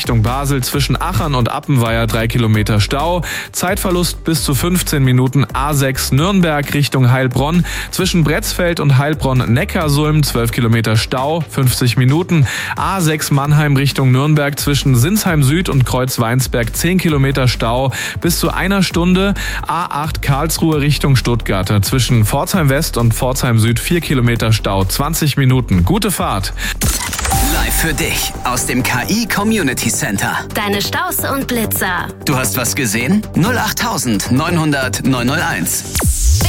Richtung Basel zwischen Achern und Appenweier 3 Kilometer Stau. Zeitverlust bis zu 15 Minuten. A6 Nürnberg Richtung Heilbronn. Zwischen Bretzfeld und Heilbronn-Neckarsulm 12 Kilometer Stau, 50 Minuten. A6 Mannheim Richtung Nürnberg zwischen Sinsheim Süd und Kreuzweinsberg 10 Kilometer Stau bis zu 1 Stunde. A8 Karlsruhe Richtung Stuttgart. Zwischen Pforzheim West und Pforzheim Süd 4 Kilometer Stau, 20 Minuten. Gute Fahrt. Live für dich aus dem KI Community Center. Deine Staus und Blitzer. Du hast was gesehen? 08900 901.